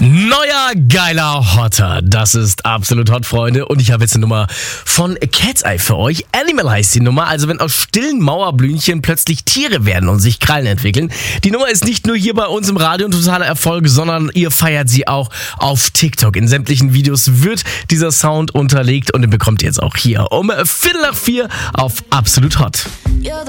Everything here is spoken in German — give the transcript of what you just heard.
Neuer, geiler Hotter. Das ist absolut hot, Freunde. Und ich habe jetzt eine Nummer von Cat's Eye für euch. Animal heißt die Nummer. Also wenn aus stillen Mauerblümchen plötzlich Tiere werden und sich Krallen entwickeln. Die Nummer ist nicht nur hier bei uns im Radio ein totaler Erfolg, sondern ihr feiert sie auch auf TikTok. In sämtlichen Videos wird dieser Sound unterlegt und den bekommt ihr jetzt auch hier um 3:45 auf Absolut Hot. You're